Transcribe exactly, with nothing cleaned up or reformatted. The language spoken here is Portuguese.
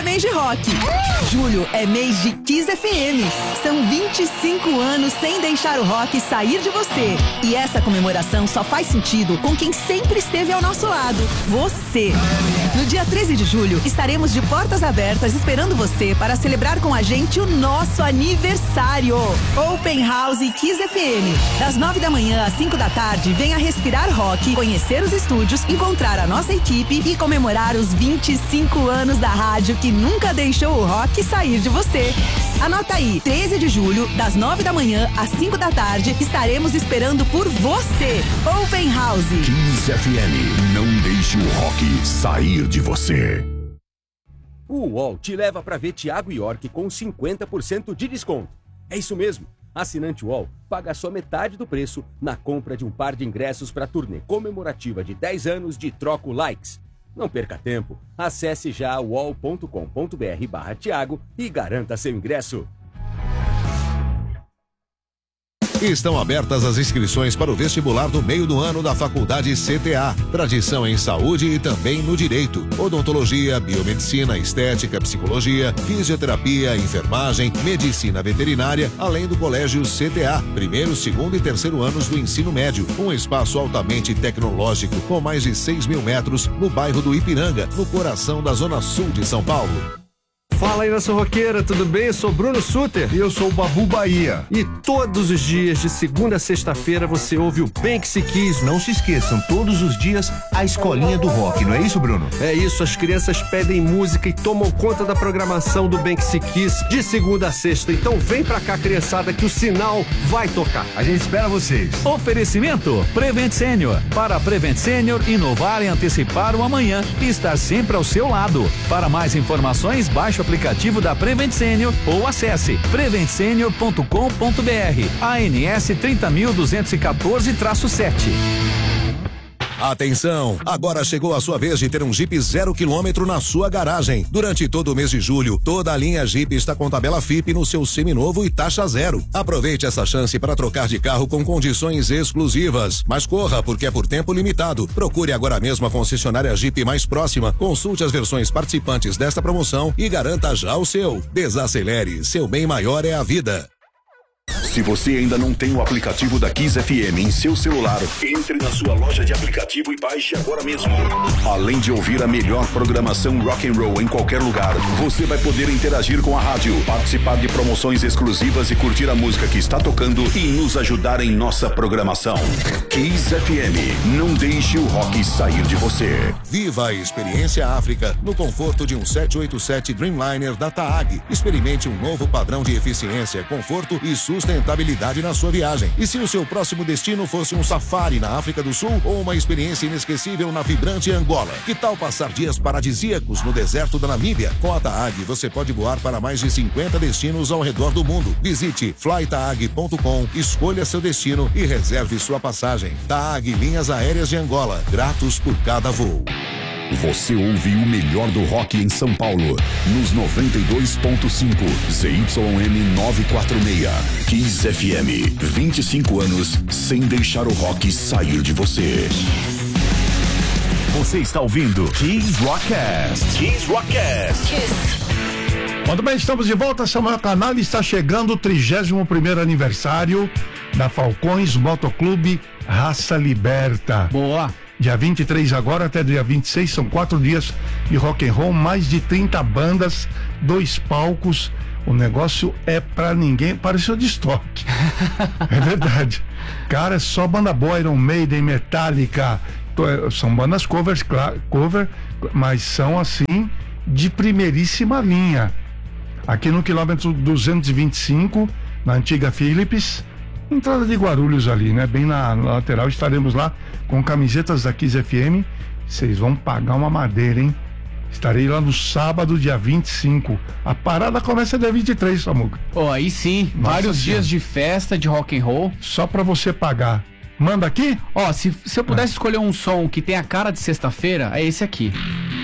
é mês de rock. Julho é mês de Kiss F M. São vinte e cinco anos sem deixar o rock sair de você. E essa comemoração só faz sentido com quem sempre esteve ao nosso lado, você. No dia treze de julho, estaremos de portas abertas esperando você para celebrar com a gente o nosso aniversário. Open House Kiss F M. Das nove da manhã às cinco da tarde, venha respirar rock, conhecer os estúdios, encontrar a nossa equipe e comemorar os vinte e cinco anos da rádio que nunca deixou o rock sair de você. Anota aí, treze de julho, das nove da manhã às cinco da tarde, estaremos esperando por você. Open House Kiss F M, não deixe o rock sair de você. O U O L te leva para ver Thiago York com cinquenta por cento de desconto. É isso mesmo. Assinante U O L paga só metade do preço na compra de um par de ingressos para a turnê comemorativa de dez anos de Troco Likes. Não perca tempo. Acesse já uol ponto com ponto br barra Thiago e garanta seu ingresso. Estão abertas as inscrições para o vestibular do meio do ano da Faculdade C T A. Tradição em saúde e também no direito. Odontologia, biomedicina, estética, psicologia, fisioterapia, enfermagem, medicina veterinária, além do Colégio C T A. Primeiro, segundo e terceiro anos do ensino médio. Um espaço altamente tecnológico, com mais de seis mil metros, no bairro do Ipiranga, no coração da Zona Sul de São Paulo. Fala aí, nação roqueira, tudo bem? Eu sou Bruno Suter. E eu sou o Babu Bahia. E todos os dias, de segunda a sexta-feira, você ouve o Banksy Kiss. Não se esqueçam, todos os dias, a escolinha do rock, não é isso, Bruno? É isso, as crianças pedem música e tomam conta da programação do Banksy Kiss de segunda a sexta. Então vem pra cá, criançada, que o sinal vai tocar. A gente espera vocês. Oferecimento Prevent Senior. Para Prevent Senior, inovar e antecipar o amanhã e estar sempre ao seu lado. Para mais informações, baixe o aplicativo da Prevent Senior ou acesse prevent senior ponto com ponto br. A N S trinta mil duzentos e quatorze traço sete. Atenção! Agora chegou a sua vez de ter um Jeep zero quilômetro na sua garagem. Durante todo o mês de julho, toda a linha Jeep está com tabela F I P no seu seminovo e taxa zero. Aproveite essa chance para trocar de carro com condições exclusivas. Mas corra, porque é por tempo limitado. Procure agora mesmo a concessionária Jeep mais próxima, consulte as versões participantes desta promoção e garanta já o seu. Desacelere, seu bem maior é a vida. Se você ainda não tem o aplicativo da Kiss F M em seu celular, entre na sua loja de aplicativo e baixe agora mesmo. Além de ouvir a melhor programação rock and roll em qualquer lugar, você vai poder interagir com a rádio, participar de promoções exclusivas e curtir a música que está tocando e nos ajudar em nossa programação. Kiss F M, não deixe o rock sair de você. Viva a experiência África no conforto de um sete oito sete Dreamliner da Taag. Experimente um novo padrão de eficiência, conforto e sustentabilidade na sua viagem. E se o seu próximo destino fosse um safari na África do Sul ou uma experiência inesquecível na vibrante Angola? Que tal passar dias paradisíacos no deserto da Namíbia? Com a Taag você pode voar para mais de cinquenta destinos ao redor do mundo. Visite fly taag ponto com, escolha seu destino e reserve sua passagem. Taag Linhas Aéreas de Angola, gratos por cada voo. Você ouve o melhor do rock em São Paulo, nos noventa e dois ponto cinco, Z Y M novecentos e quarenta e seis. Kiss F M, vinte e cinco anos sem deixar o rock sair de você. Você está ouvindo Kiss Rockcast. Kiss Rockcast. Kiss. Muito bem, estamos de volta. Samuel Canal, está chegando o trigésimo primeiro aniversário da Falcões Motoclube Raça Liberta. Boa. Dia vinte e três agora até dia vinte e seis, são quatro dias de rock and roll, mais de trinta bandas, dois palcos. O negócio é pra ninguém, pareceu de estoque. É verdade. Cara, é só banda boa, Iron Maiden, Metallica, são bandas covers, cover, mas são assim de primeiríssima linha. Aqui no quilômetro duzentos e vinte e cinco, na antiga Philips, entrada de Guarulhos ali, né? Bem na, na lateral, estaremos lá com camisetas da Kiss F M. Vocês vão pagar uma madeira, hein? Estarei lá no sábado, dia vinte e cinco. A parada começa dia vinte e três, Samuca. Oh, aí sim, Nossa vários senhora. Dias de festa, de rock and roll. Só pra você pagar. Manda aqui? Ó, oh, se, se eu pudesse é. escolher um som que tem a cara de sexta-feira, é esse aqui.